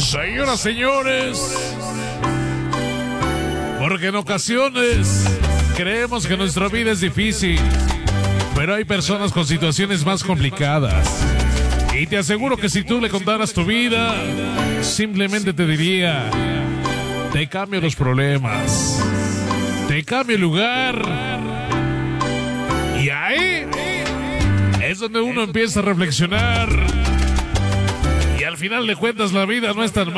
Señoras, señores, porque en ocasiones creemos que nuestra vida es difícil, pero hay personas con situaciones más complicadas. Y te aseguro que si tú le contaras tu vida, simplemente te diría: te cambio los problemas, te cambio el lugar. Y ahí es donde uno empieza a reflexionar. Y al final de cuentas la vida no es tan